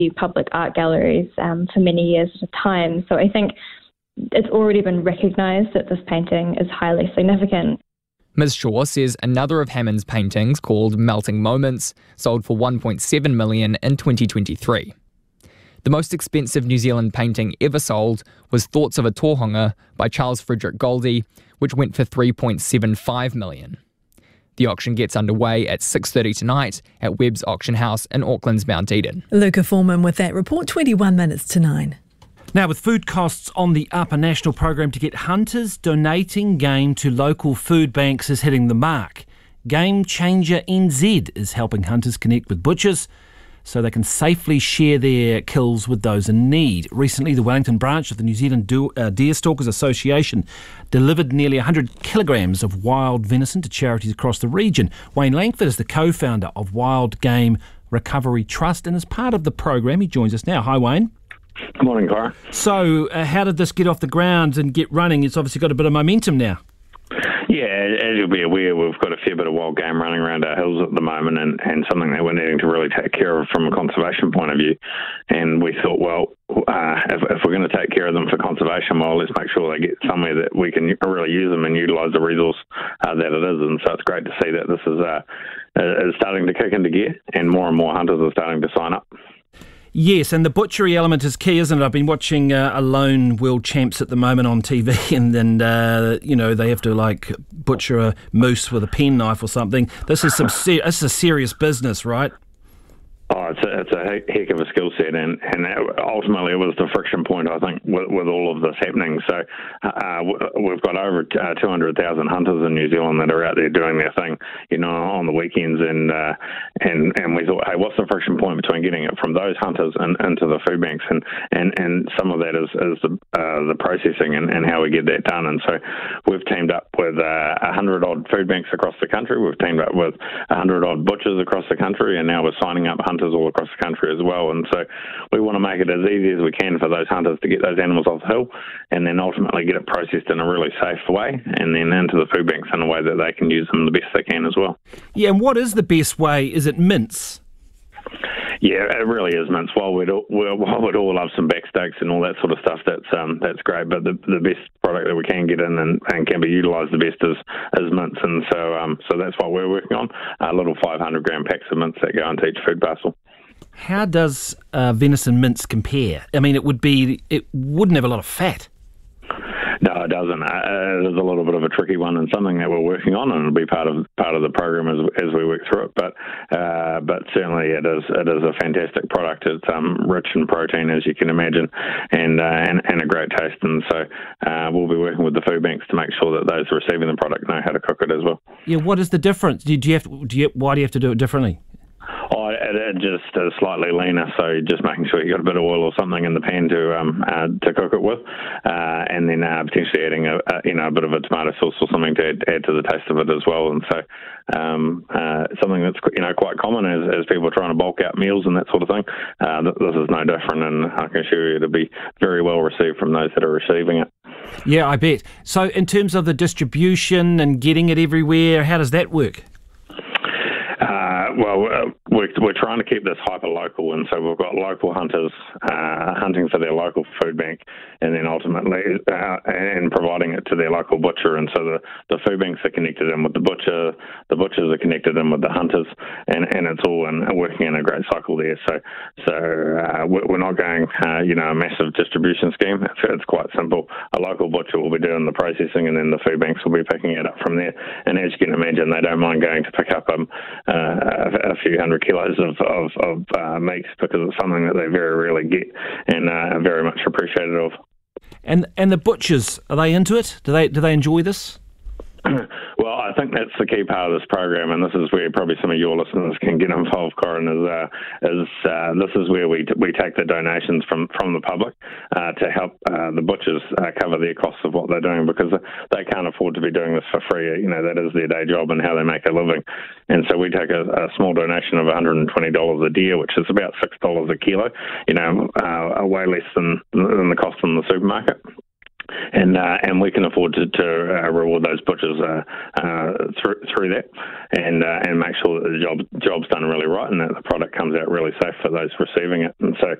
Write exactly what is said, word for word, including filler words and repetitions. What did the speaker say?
public art galleries um, for many years at a time. So I think it's already been recognised that this painting is highly significant. Miz Shaw says another of Hammond's paintings, called Melting Moments, sold for one point seven million dollars in twenty twenty-three. The most expensive New Zealand painting ever sold was Thoughts of a Tohunga by Charles Frederick Goldie, which went for three point seven five million dollars. The auction gets underway at six thirty tonight at Webb's Auction House in Auckland's Mount Eden. Luca Foreman with that report, twenty-one minutes to nine. Now, with food costs on the up, a national program to get hunters donating game to local food banks is hitting the mark. Game Changer N Z is helping hunters connect with butchers so they can safely share their kills with those in need. Recently, the Wellington branch of the New Zealand Deer Stalkers Association delivered nearly one hundred kilograms of wild venison to charities across the region. Wayne Langford is the co-founder of Wild Game Recovery Trust, and as part of the program, he joins us now. Hi, Wayne. Good morning, Cara. So, uh, how did this get off the ground and get running? It's obviously got a bit of momentum now. Yeah, as you'll be aware, we've got a fair bit of wild game running around our hills at the moment, and, and something that we're needing to really take care of from a conservation point of view. And we thought, well, uh, if, if we're going to take care of them for conservation, well, let's make sure they get somewhere that we can really use them and utilise the resource uh, that it is. And so it's great to see that this is, uh, is starting to kick into gear, and more and more hunters are starting to sign up. Yes, and the butchery element is key, isn't it? I've been watching uh, Alone World Champs at the moment on T V, and then, uh, you know, they have to, like, butcher a moose with a penknife or something. This is some ser- this is a serious business, right? Oh, it's a, it's a heck of a skill set, and, and ultimately it was the friction point, I think, with, with all of this happening. So uh, we've got over uh, two hundred thousand hunters in New Zealand that are out there doing their thing, you know, on the weekends, and uh, and and we thought, hey, what's the friction point between getting it from those hunters and into the food banks? And, and, and some of that is, is the uh, the processing and, and how we get that done. And so we've teamed up with uh, one hundred odd food banks across the country. We've teamed up with one hundred odd butchers across the country, and now we're signing up hunters all across the country as well. And so we want to make it as easy as we can for those hunters to get those animals off the hill, and then ultimately get it processed in a really safe way, and then into the food banks in a way that they can use them the best they can as well. Yeah, and what is the best way? Is it mince? Yeah, it really is mince. While we'd all, while we'd all love some back steaks and all that sort of stuff, that's um that's great. But the the best product that we can get in and, and can be utilised the best is is mince, and so um so that's what we're working on. Uh, little five hundred gram packs of mince that go into each food parcel. How does uh, venison mince compare? I mean, it would be it wouldn't have a lot of fat. No, it doesn't. Uh, it is a little bit of a tricky one, and something that we're working on, and it'll be part of part of the program as as we work through it. But uh, but certainly it is it is a fantastic product. It's um, rich in protein, as you can imagine, and uh, and, and a great taste. And so uh, we'll be working with the food banks to make sure that those receiving the product know how to cook it as well. Yeah, what is the difference? Do you have to, do you, why do you have to do it differently? Oh, it, it just is slightly leaner, so just making sure you got a bit of oil or something in the pan to um uh, to cook it with, uh, and then uh, potentially adding a, a you know a bit of a tomato sauce or something to add, add to the taste of it as well. And so um, uh, something that's you know quite common as, as people are trying to bulk out meals and that sort of thing. Uh, this is no different, and I can assure you it'll be very well received from those that are receiving it. Yeah, I bet. So in terms of the distribution and getting it everywhere, how does that work? Uh, well, uh, we're, we're trying to keep this hyper-local, and so we've got local hunters uh, hunting for their local food bank, and then ultimately uh, and providing it to their local butcher. And so the, the food banks are connected in with the butcher, the butchers are connected in with the hunters, and, and it's all in, working in a great cycle there. So so uh, we're not going, uh, you know, a massive distribution scheme. It's, it's quite simple. A local butcher will be doing the processing, and then the food banks will be picking it up from there. And as you can imagine, they don't mind going to pick up um, uh, a, a few hundred kilos of, of, of uh, meat, because it's something that they very rarely get and uh, are very much appreciated of. And and the butchers, are they into it? Do they do they enjoy this? Well, I think that's the key part of this program, and this is where probably some of your listeners can get involved, Corin, is, uh, is uh, this is where we t- we take the donations from, from the public uh, to help uh, the butchers uh, cover their costs of what they're doing, because they can't afford to be doing this for free. You know, that is their day job and how they make a living. And so we take a, a small donation of one hundred twenty dollars a deer, which is about six dollars a kilo, you know, uh, way less than, than the cost in the supermarket. And uh, and we can afford to, to uh, reward those butchers uh, uh, through through that, and uh, and make sure that the job job's done really right, and that the product comes out really safe for those receiving it. And so